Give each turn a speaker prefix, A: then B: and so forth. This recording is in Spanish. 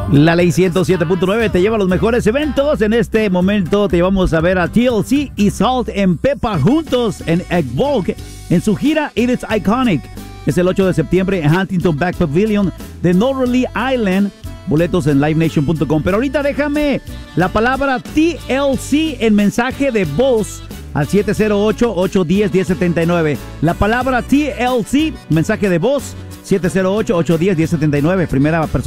A: La Ley 107.9 te lleva a los mejores eventos. En este momento te llevamos a ver a TLC y Salt and Peppa juntos en Evoque en su gira It Is Iconic. Es el 8 de septiembre en Huntington Back Pavilion de Norley Island. Boletos en livenation.com. Pero ahorita déjame la palabra TLC en mensaje de voz al 708-810-1079. La palabra TLC, mensaje de voz, 708-810-1079. Primera persona